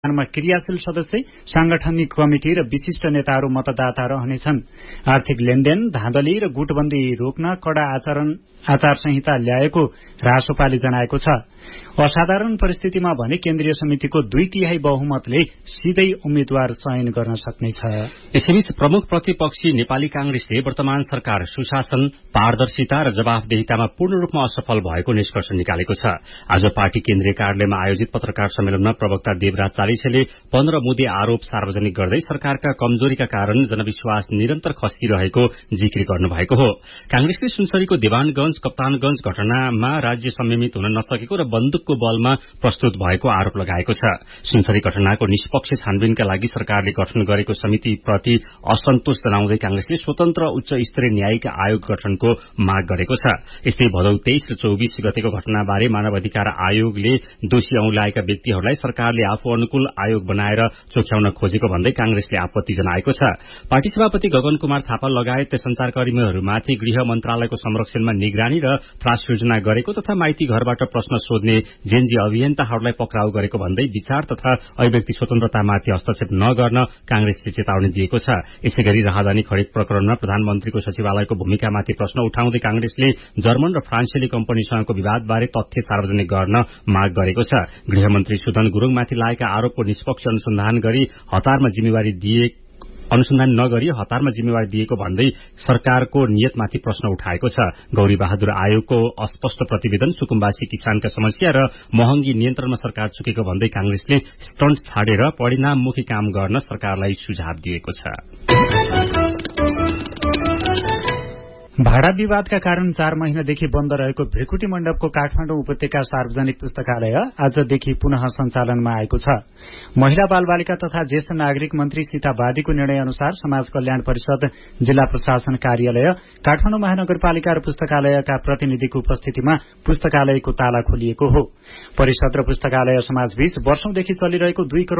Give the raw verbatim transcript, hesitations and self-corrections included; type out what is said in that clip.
मा क्रियाशील सदस्य, सांगठनिक कमिटी र विशिष्ट नेताहरू मतदाता रहनेछन्। आर्थिक लेनदेन, धाँधली र गुटबन्दी रोक्न कड़ा आचरण आचार संहिता ल्याएको रासोपाले जनाएको छ। असाधारण परिस्थितिमा भने केन्द्रीय समितिको दुई तिहाई बहुमतले सीधै उम्मेद्वार चयन गर्न सक्नेछ। यसैबीच प्रमुख प्रतिपक्षी नेपाली कांग्रेसले वर्तमान सरकार सुशासन, पारदर्शिता र जवाफदेहितामा पूर्ण रूपमा असफल भएको निष्कर्ष निकालेको छ। आज पार्टी केन्द्रीय कार्यालयमा आयोजित पत्रकार सम्मेलनमा प्रवक्ता देवराज चालिसेले पन्ध्र मुद्दे आरोप सार्वजनिक गर्दै सरकारका कमजोरीका कारण जनविश्वास निरन्तर खस्किरहेको जिकिर गर्नुभएको हो। कांग्रेसले सुनसरीको देवानगंज, कप्तानगंज घटनामा राज्य संयमित हुन नसकेको र बन्दुकको बलमा प्रस्तुत भएको आरोप लगाएको छ। सुनसरी घटनाको निष्पक्ष छानबिनका लागि सरकारले गठन गरेको समितिप्रति असन्तोष जनाउँदै कांग्रेसले स्वतन्त्र उच्च स्तरीय न्यायिक आयोग गठनको माग गरेको छ। यस्तै भदौ तेइस र चौबीस गतेको घटनाबारे मानव अधिकार आयोगले दोषी औंल्याएका व्यक्तिहरूलाई सरकारले आफू अनुकूल आयोग बनाएर चोख्याउन खोजेको भन्दै कांग्रेसले आपत्ति जनाएको छ। पार्टी सभापति गगन कुमार थापा लगायत संचारकर्मीहरूमाथि गृह मन्त्रालयको संरक्षणमा निगरानी र त्रास योजना गरेको तथा माइती घरबाट प्रश्न सोध्ने जेनजी अभियन्ताहरूलाई पक्राउ गरेको भन्दै विचार तथा अभिव्यक्ति स्वतन्त्रतामाथि हस्तक्षेप नगर्न कांग्रेसले चेतावनी दिएको छ। यसैगरी राहदानी खरिद प्रकरणमा प्रधानमन्त्रीको सचिवालयको भूमिकामाथि प्रश्न उठाउँदै कांग्रेसले जर्मन र फ्रान्सेली कम्पनीसँगको विवादबारे तथ्य सार्वजनिक गर्न माग गरेको छ। गृहमन्त्री सुदन गुरूङमाथि लागेका आरोपको निष्पक्ष अनुसन्धान गरी हतारमा जिम्मेवारी दिए अनुसन्धान नगरी हतारमा जिम्मेवारी दिएको भन्दै सरकारको नियतमाथि प्रश्न उठाएको छ। गौरी बहादुर आयोगको अस्पष्ट प्रतिवेदन, सुकुम्बासी किसानका समस्या र महँगी नियन्त्रणमा सरकार चुकेको भन्दै कांग्रेसले स्टन्ट छाडेर परिणाममुखी काम गर्न सरकारलाई सुझाव दिएको छ। भाडा विवादका कारण चार महिनादेखि बन्द रहेको भृकुटी मण्डपको काठमाडौँ उपत्यका सार्वजनिक पुस्तकालय आजदेखि पुनः सञ्चालनमा आएको छ। महिला बाल बालिका तथा ज्येष्ठ नागरिक मन्त्री सीता वादीको निर्णय अनुसार समाज कल्याण परिषद, जिल्ला प्रशासन कार्यालय, काठमाडौँ महानगरपालिका र पुस्तकालयका प्रतिनिधिको उपस्थितिमा पुस्तकालयको ताला खोलिएको हो। परिषद र पुस्तकालय समाजबीच वर्षौंदेखि चलिरहेको दुई